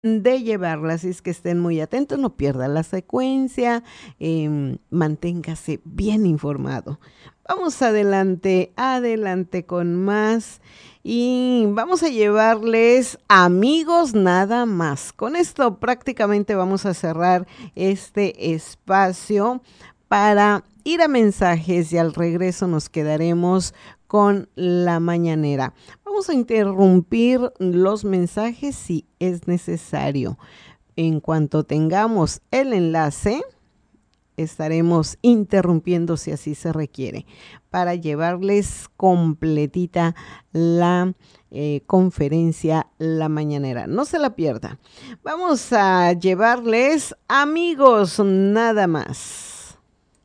de llevarla, así es que estén muy atentos, no pierda la secuencia, manténgase bien informado. Vamos adelante, adelante con más y vamos a llevarles amigos nada más. Con esto prácticamente vamos a cerrar este espacio para ir a mensajes y al regreso nos quedaremos con la mañanera. Vamos a interrumpir los mensajes si es necesario. En cuanto tengamos el enlace, estaremos interrumpiendo si así se requiere para llevarles completita la conferencia la mañanera. No se la pierda. Vamos a llevarles amigos nada más.